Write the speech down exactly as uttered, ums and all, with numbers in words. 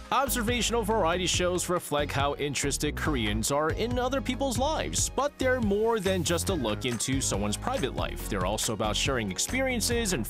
Observational variety shows reflect how interested Koreans are in other people's lives, but they're more than just a look into someone's private life. They're also about sharing experiences and